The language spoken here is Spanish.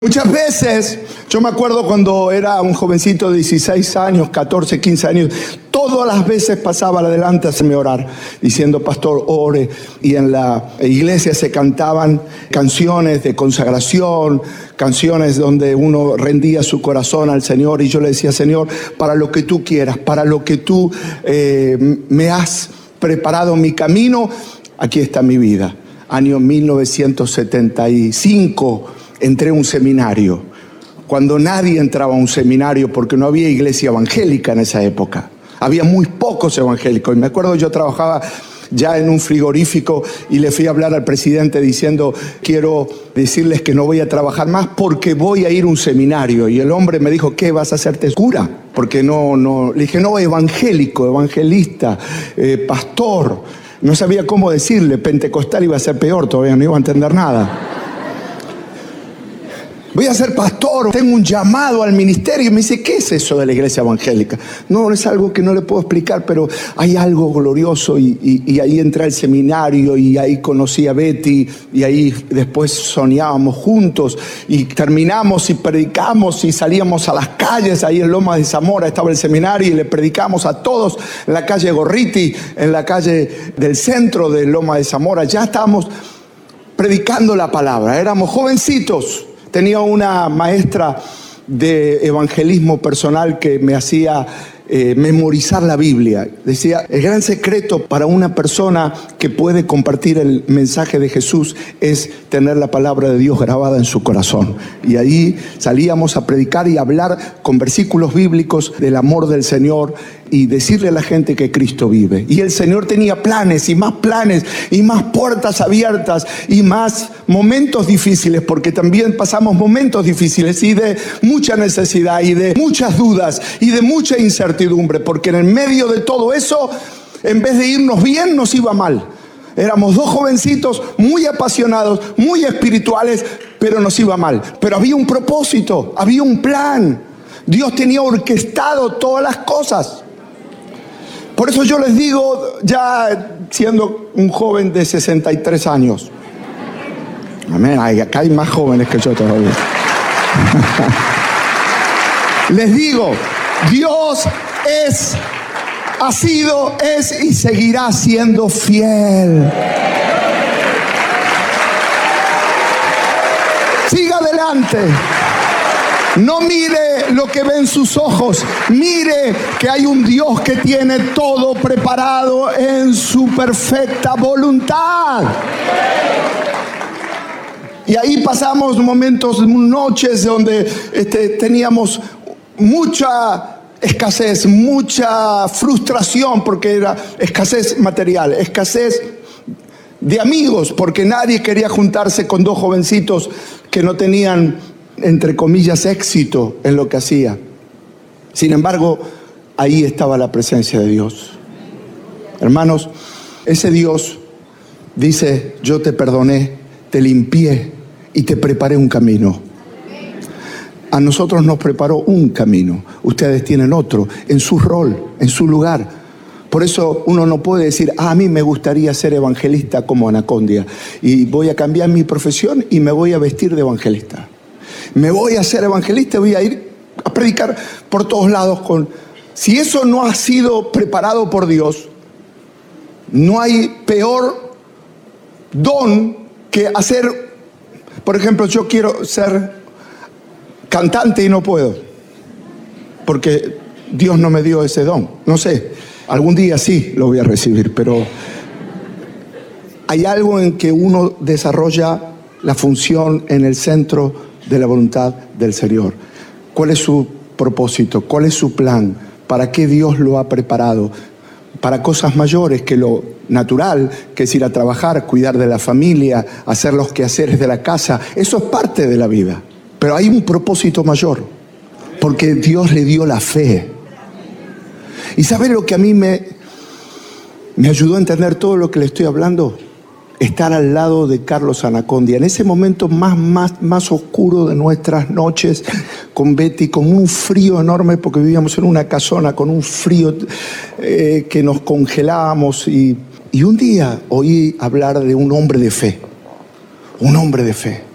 Muchas veces, yo me acuerdo cuando era un jovencito de 16 años, 14, 15 años, todas las veces pasaba adelante a hacerme orar, diciendo, pastor, ore. Y en la iglesia se cantaban canciones de consagración, canciones donde uno rendía su corazón al Señor. Y yo le decía, Señor, para lo que tú quieras, para lo que tú me has preparado mi camino, aquí está mi vida. Año 1975. Entré a un seminario, cuando nadie entraba a un seminario porque no había iglesia evangélica en esa época. Había muy pocos evangélicos. Y me acuerdo, yo trabajaba ya en un frigorífico y le fui a hablar al presidente diciendo, quiero decirles que no voy a trabajar más porque voy a ir a un seminario. Y el hombre me dijo, ¿qué vas a hacerte cura? Porque no, le dije, no, evangélico, evangelista, pastor. No sabía cómo decirle, pentecostal iba a ser peor, todavía no iba a entender nada. Voy a ser pastor, tengo un llamado al ministerio. Y me dice, ¿qué es eso de la iglesia evangélica? No, es algo que no le puedo explicar, pero hay algo glorioso. Y ahí entré al seminario y ahí conocí a Betty. Y ahí después soñábamos juntos. Y terminamos y predicamos y salíamos a las calles. Ahí en Lomas de Zamora estaba el seminario y le predicamos a todos en la calle Gorriti, en la calle del centro de Lomas de Zamora. Ya estábamos predicando la palabra, éramos jovencitos. Tenía una maestra de evangelismo personal que me hacía memorizar la Biblia. Decía, el gran secreto para una persona que puede compartir el mensaje de Jesús es tener la palabra de Dios grabada en su corazón. Y ahí salíamos a predicar y hablar con versículos bíblicos del amor del Señor y decirle a la gente que Cristo vive. Y el Señor tenía planes y más puertas abiertas y más momentos difíciles, porque también pasamos momentos difíciles y de mucha necesidad y de muchas dudas y de mucha incertidumbre, porque en el medio de todo eso, en vez de irnos bien, nos iba mal. Éramos dos jovencitos muy apasionados, muy espirituales, pero nos iba mal. Pero había un propósito, había un plan. Dios tenía orquestado todas las cosas. Por eso yo les digo, ya siendo un joven de 63 años. Amén, acá hay más jóvenes que yo todavía. Les digo, Dios ha sido, es y seguirá siendo fiel. Siga adelante. No mire lo que ven sus ojos, mire que hay un Dios que tiene todo preparado en su perfecta voluntad. Y ahí pasamos momentos, noches donde teníamos mucha escasez, mucha frustración, porque era escasez material, escasez de amigos, porque nadie quería juntarse con dos jovencitos que no tenían, entre comillas, éxito en lo que hacía. Sin embargo, ahí estaba la presencia de Dios. Hermanos, ese Dios dice, yo te perdoné, te limpié y te preparé un camino. A nosotros nos preparó un camino, ustedes tienen otro, en su rol, en su lugar. Por eso uno no puede decir, a mí me gustaría ser evangelista como Anacondia y voy a cambiar mi profesión y me voy a vestir de evangelista. Me voy a ser evangelista, voy a ir a predicar por todos lados. Si eso no ha sido preparado por Dios, no hay peor don que hacer. Por ejemplo, yo quiero ser cantante y no puedo, porque Dios no me dio ese don. No sé, algún día sí lo voy a recibir, pero hay algo en que uno desarrolla la función en el centro de la voluntad del Señor. ¿Cuál es su propósito? ¿Cuál es su plan? ¿Para qué Dios lo ha preparado? Para cosas mayores que lo natural, que es ir a trabajar, cuidar de la familia, hacer los quehaceres de la casa. Eso es parte de la vida. Pero hay un propósito mayor, porque Dios le dio la fe. ¿Y sabe lo que a mí me ayudó a entender todo lo que le estoy hablando? Estar al lado de Carlos Anacondia, en ese momento más oscuro de nuestras noches, con Betty, con un frío enorme, porque vivíamos en una casona, con un frío que nos congelábamos. Y un día oí hablar de un hombre de fe,